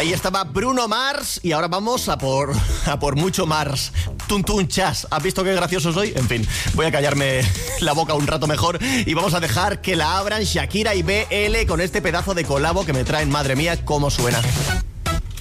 Ahí estaba Bruno Mars y ahora vamos a por mucho Mars. Tuntun chas. ¿Has visto qué gracioso soy? En fin, voy a callarme la boca un rato mejor y vamos a dejar que la abran Shakira y BL con este pedazo de colabo que me traen. Madre mía, cómo suena.